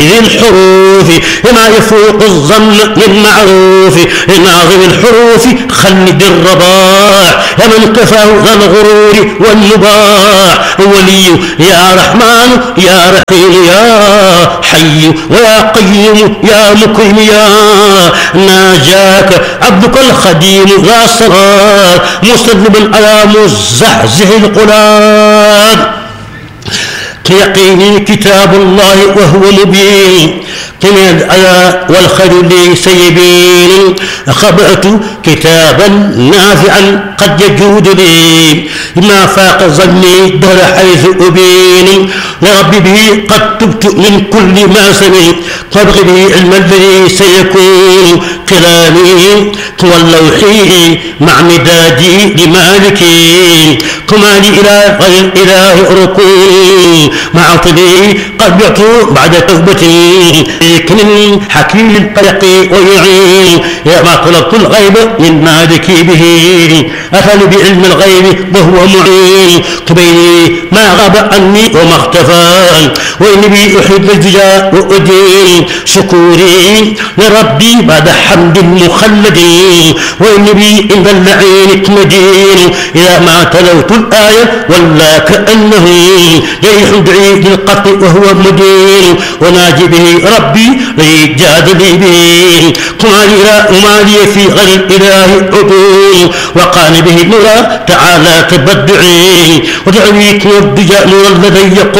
ذي الحروف ما يفوق الظن من معروف ناظم الحروف خلد الرباع يا من كفاه ذا الغرور والنباع ولي يا رحمن يا رحيم يا حي ويا قيوم يا مكرم يا ناجاك عبدك الخديم ذا صلاة مستذنبا على مزحزح القلاب يقيني كتاب الله وهو مبين قنا الآية والخير لي سيبين خبأت كتابا نافعا قد يجود لي ما فاق ظني دهر حيث أبين لربي به قد تبت من كل ما سمعت وابغ به علم الذي سيكون كلامي واللوحي مع مدادي لمالكي كما لي إلى غير إله ركون مع طبي قد يعطوا بعد توبتي كن حكيم قلقي ويعين يا ما طلبت الغيب من مالكي به أفل بعلم الغيب وهو معين قبيلي ما غاب عني وما اختفى وإني بي أحب الجزاء وأدين شكوري لربي بعد حمد مخلد وإني بي عند اللعين مدين إذا ما تلوت الآية ولا كأنه جريح بعيد القطع وهو مدين وناجي به ربي ليجادل به وما لي في غير الإله عدول وقال به نورا تعالى تبدعي ودعويك والدجاء نور الذي يقول